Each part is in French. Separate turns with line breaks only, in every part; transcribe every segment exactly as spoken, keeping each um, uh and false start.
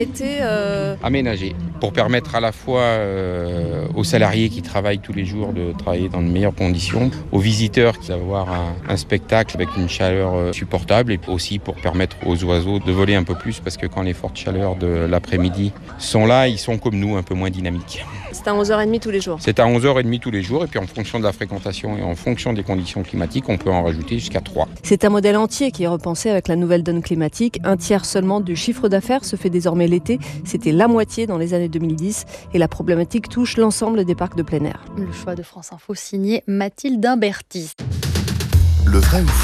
Été, euh...
aménagé pour permettre à la fois euh, aux salariés qui travaillent tous les jours de travailler dans de meilleures conditions, aux visiteurs d'avoir un, un spectacle avec une chaleur supportable et aussi pour permettre aux oiseaux de voler un peu plus parce que quand les fortes chaleurs de l'après-midi sont là, ils sont comme nous, un peu moins dynamiques.
C'est à onze heures trente tous les jours.
C'est à onze heures trente tous les jours et puis en fonction de la fréquentation et en fonction des conditions climatiques, on peut en rajouter jusqu'à trois.
C'est un modèle entier qui est repensé avec la nouvelle donne climatique. Un tiers seulement du chiffre d'affaires se fait désormais l'été. C'était la moitié dans les années deux mille dix et la problématique touche l'ensemble des parcs de plein air.
Le choix de France Info signé Mathilde Imberti.
Le vrai ou faux ?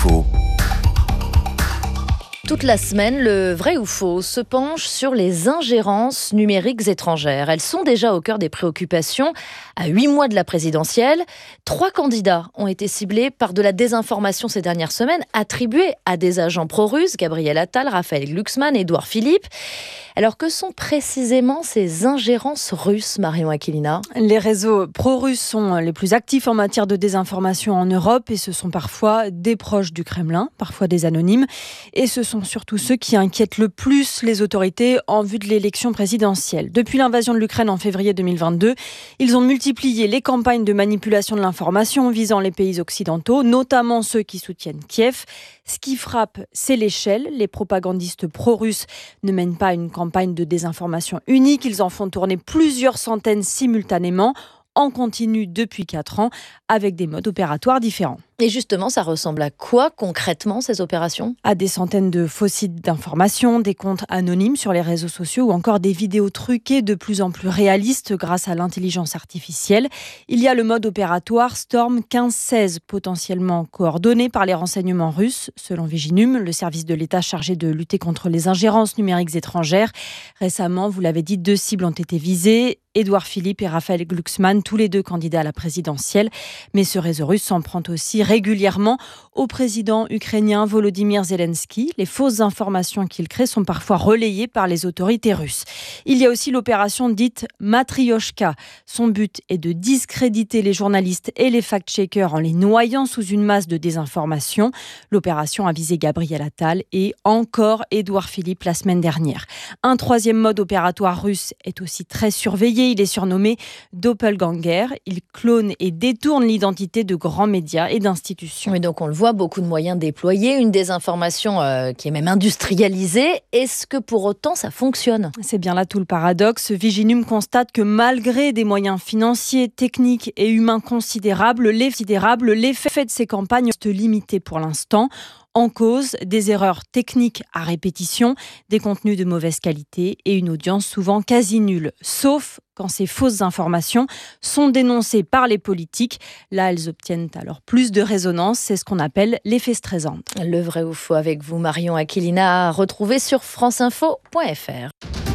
Toute la semaine, le vrai ou faux se penche sur les ingérences numériques étrangères. Elles sont déjà au cœur des préoccupations. À huit mois de la présidentielle, trois candidats ont été ciblés par de la désinformation ces dernières semaines, attribuée à des agents pro-russes, Gabriel Attal, Raphaël Glucksmann, Édouard Philippe. Alors que sont précisément ces ingérences russes, Marion Aquilina ?
Les réseaux pro-russes sont les plus actifs en matière de désinformation en Europe et ce sont parfois des proches du Kremlin, parfois des anonymes. Et ce sont surtout ceux qui inquiètent le plus les autorités en vue de l'élection présidentielle. Depuis l'invasion de l'Ukraine en février deux mille vingt-deux, ils ont multiplié les campagnes de manipulation de l'information visant les pays occidentaux, notamment ceux qui soutiennent Kiev. Ce qui frappe, c'est l'échelle. Les propagandistes pro-russes ne mènent pas une campagne de désinformation unique. Ils en font tourner plusieurs centaines simultanément, en continu depuis quatre ans, avec des modes opératoires différents.
Et justement, ça ressemble à quoi concrètement ces opérations ?
À des centaines de faux sites d'information, des comptes anonymes sur les réseaux sociaux ou encore des vidéos truquées de plus en plus réalistes grâce à l'intelligence artificielle. Il y a le mode opératoire Storm quinze seize, potentiellement coordonné par les renseignements russes, selon Viginum, le service de l'État chargé de lutter contre les ingérences numériques étrangères. Récemment, vous l'avez dit, deux cibles ont été visées, Édouard Philippe et Raphaël Glucksmann, tous les deux candidats à la présidentielle. Mais ce réseau russe s'en prend aussi régulièrement au président ukrainien Volodymyr Zelensky. Les fausses informations qu'il crée sont parfois relayées par les autorités russes. Il y a aussi l'opération dite Matrioshka. Son but est de discréditer les journalistes et les fact-checkers en les noyant sous une masse de désinformation. L'opération a visé Gabriel Attal et encore Édouard Philippe la semaine dernière. Un troisième mode opératoire russe est aussi très surveillé. Il est surnommé Doppelganger. Il clone et détourne l'identité de grands médias et d'institutions.
Oui, donc on le voit, beaucoup de moyens déployés, une désinformation euh, qui est même industrialisée. Est-ce que pour autant ça fonctionne ?
C'est bien là tout le paradoxe. Viginum constate que malgré des moyens financiers, techniques et humains considérables, considérables, l'effet de ces campagnes restent limités pour l'instant. En cause, des erreurs techniques à répétition, des contenus de mauvaise qualité et une audience souvent quasi nulle. Sauf quand ces fausses informations sont dénoncées par les politiques. Là, elles obtiennent alors plus de résonance. C'est ce qu'on appelle l'effet Streisand.
Le vrai ou faux avec vous, Marion Aquilina, retrouvé sur franceinfo point f r.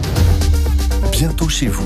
Bientôt chez vous.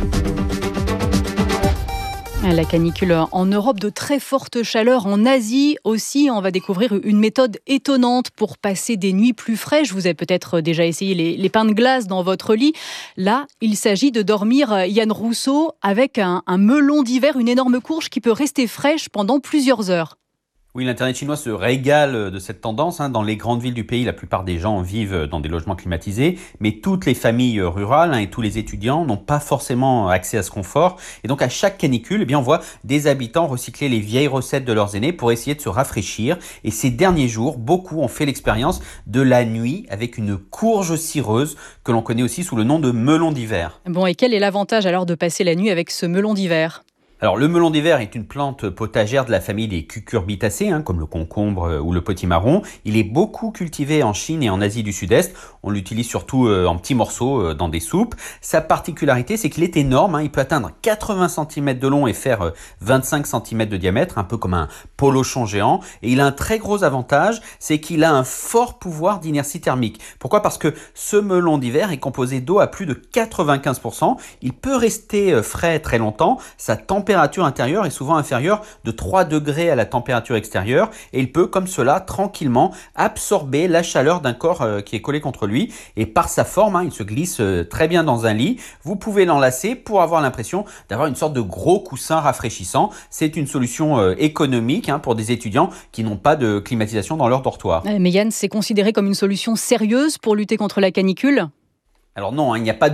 La canicule en Europe, de très fortes chaleurs en Asie aussi. On va découvrir une méthode étonnante pour passer des nuits plus fraîches. Vous avez peut-être déjà essayé les, les pains de glace dans votre lit. Là, il s'agit de dormir, Yann Rousseau, avec un, un melon d'hiver, une énorme courge qui peut rester fraîche pendant plusieurs heures.
Oui, l'Internet chinois se régale de cette tendance. Dans les grandes villes du pays, la plupart des gens vivent dans des logements climatisés, mais toutes les familles rurales et tous les étudiants n'ont pas forcément accès à ce confort. Et donc, à chaque canicule, eh bien, on voit des habitants recycler les vieilles recettes de leurs aînés pour essayer de se rafraîchir. Et ces derniers jours, beaucoup ont fait l'expérience de la nuit avec une courge cireuse que l'on connaît aussi sous le nom de melon d'hiver.
Bon, et quel est l'avantage alors de passer la nuit avec ce melon d'hiver ?
Alors, le melon d'hiver est une plante potagère de la famille des cucurbitacées, hein, comme le concombre ou le potimarron. Il est beaucoup cultivé en Chine et en Asie du Sud-Est. On l'utilise surtout euh, en petits morceaux euh, dans des soupes. Sa particularité, c'est qu'il est énorme. Hein. Il peut atteindre quatre-vingts centimètres de long et faire euh, vingt-cinq centimètres de diamètre, un peu comme un polochon géant. Et il a un très gros avantage, c'est qu'il a un fort pouvoir d'inertie thermique. Pourquoi ? Parce que ce melon d'hiver est composé d'eau à plus de quatre-vingt-quinze pour cent. Il peut rester euh, frais très longtemps. Sa température intérieure est souvent inférieure de trois degrés à la température extérieure et il peut comme cela tranquillement absorber la chaleur d'un corps euh, qui est collé contre lui et par sa forme, hein, il se glisse euh, très bien dans un lit. Vous pouvez l'enlacer pour avoir l'impression d'avoir une sorte de gros coussin rafraîchissant. C'est une solution euh, économique hein, pour des étudiants qui n'ont pas de climatisation dans leur dortoir.
Mais Yann, c'est considéré comme une solution sérieuse pour lutter contre la canicule ?
Alors non, hein, il n'y a pas